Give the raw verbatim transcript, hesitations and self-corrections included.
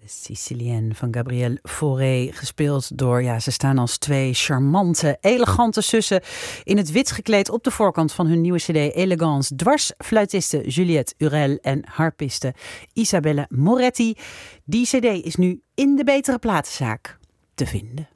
Sicilienne van Gabrielle Fauré, gespeeld door, ja, ze staan als twee charmante, elegante zussen in het wit gekleed op de voorkant van hun nieuwe cd Elegance. Dwarsfluitiste Juliette Urel en harpiste Isabelle Moretti. Die cd is nu in de Betere Platenzaak te vinden.